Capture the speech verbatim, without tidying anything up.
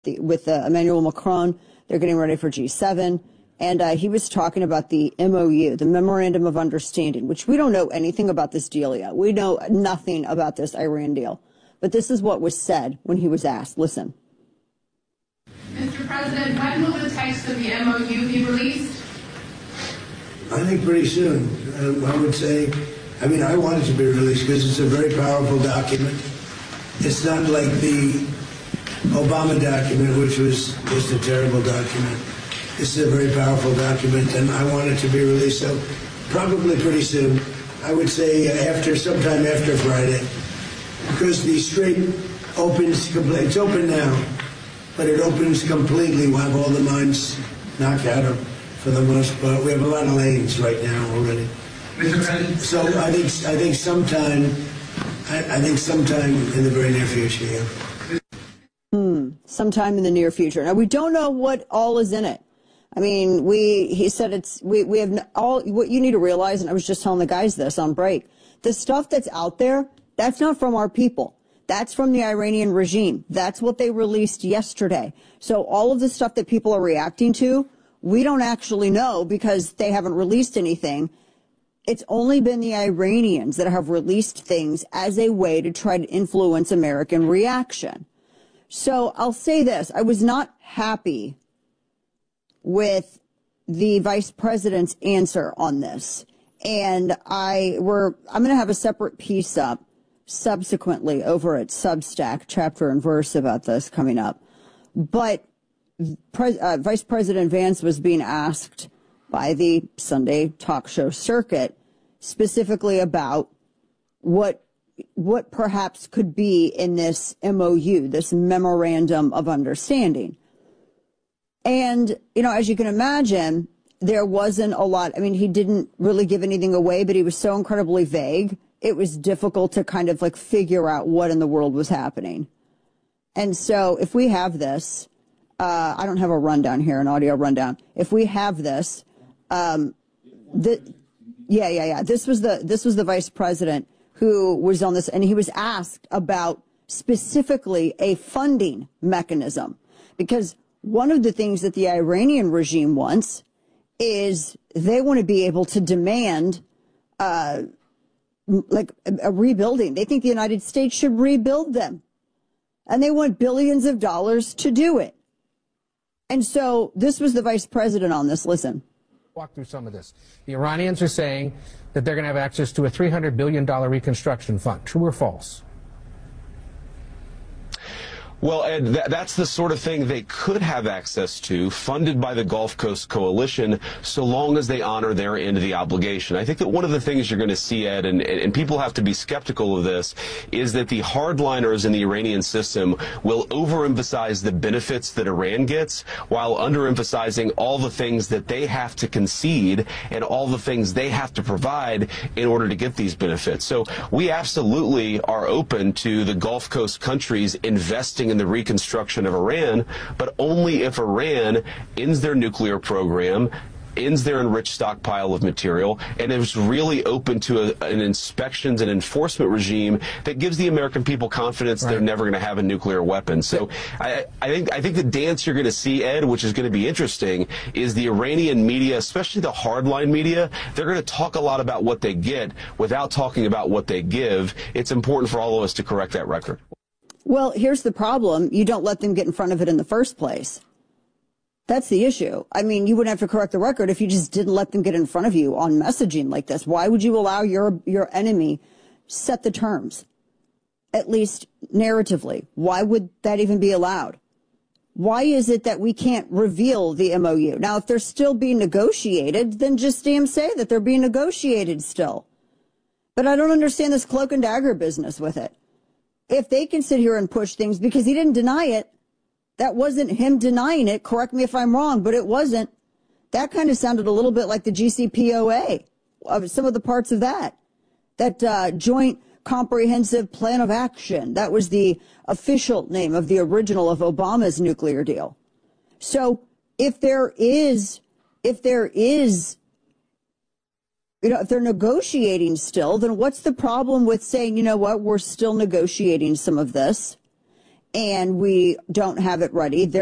the, with uh, Emmanuel Macron. They're getting ready for G seven. And uh, he was talking about the M O U, the Memorandum of Understanding, which we don't know anything about this deal yet. We know nothing about this Iran deal. But this is what was said when he was asked. Listen. Mister President, when will the text of the M O U be released? I think pretty soon. Um, I would say, I mean, I want it to be released because it's a very powerful document. It's not like the Obama document, which was just a terrible document. This is a very powerful document, and I want it to be released, so probably pretty soon. I would say after, sometime after Friday, because the Strait opens, it's open now, but it opens completely. We'll have all the mines knocked out for the most part. We have a lot of lanes right now already. So I think, I think sometime, I, I think sometime in the very near future, yeah. Hmm, sometime in the near future. Now, we don't know what all is in it. I mean, we, he said it's, we, we have all, what you need to realize, and I was just telling the guys this on break, the stuff that's out there, that's not from our people. That's from the Iranian regime. That's what they released yesterday. So all of the stuff that people are reacting to, we don't actually know because they haven't released anything. It's only been the Iranians that have released things as a way to try to influence American reaction. So I'll say this, I was not happy with the vice president's answer on this. And I were, I'm going to have a separate piece up subsequently over at Substack, chapter and verse about this coming up. But Pre- uh, Vice President Vance was being asked by the Sunday talk show circuit specifically about what what perhaps could be in this M O U, this Memorandum of Understanding. And, you know, as you can imagine, there wasn't a lot. I mean, he didn't really give anything away, but he was so incredibly vague. It was difficult to kind of like figure out what in the world was happening. And so if we have this, uh, I don't have a rundown here, an audio rundown. If we have this, um, the, yeah, yeah, yeah. This was the, this was the vice president who was on this, and he was asked about specifically a funding mechanism, because one of the things that the Iranian regime wants is they want to be able to demand, uh, like a, a rebuilding. They think the United States should rebuild them, and they want billions of dollars to do it. And so this was the vice president on this. Listen. Walk through some of this. The Iranians are saying that they're going to have access to a three hundred billion dollars reconstruction fund. True or false? Well, Ed, th that's the sort of thing they could have access to, funded by the Gulf Coast Coalition, so long as they honor their end of the obligation. I think that one of the things you're going to see, Ed, and, and people have to be skeptical of this, is that the hardliners in the Iranian system will overemphasize the benefits that Iran gets while underemphasizing all the things that they have to concede and all the things they have to provide in order to get these benefits. So we absolutely are open to the Gulf Coast countries investing in the reconstruction of Iran, but only if Iran ends their nuclear program, ends their enriched stockpile of material, and is really open to a, an inspections and enforcement regime that gives the American people confidence right. They're never going to have a nuclear weapon. So I, I think I think the dance you're going to see, Ed, which is going to be interesting, is the Iranian media, especially the hardline media, they're going to talk a lot about what they get without talking about what they give. It's important for all of us to correct that record. Well, here's the problem. You don't let them get in front of it in the first place. That's the issue. I mean, you wouldn't have to correct the record if you just didn't let them get in front of you on messaging like this. Why would you allow your your enemy set the terms, at least narratively? Why would that even be allowed? Why is it that we can't reveal the M O U? Now, if they're still being negotiated, then just damn say that they're being negotiated still. But I don't understand this cloak and dagger business with it. If they can sit here and push things, because he didn't deny it, that wasn't him denying it. Correct me if I'm wrong, but it wasn't. That kind of sounded a little bit like the G C P O A, of some of the parts of that. That uh, Joint Comprehensive Plan of Action, that was the official name of the original of Obama's nuclear deal. So if there is, if there is, you know, if they're negotiating still, then what's the problem with saying, you know what, we're still negotiating some of this, and we don't have it ready.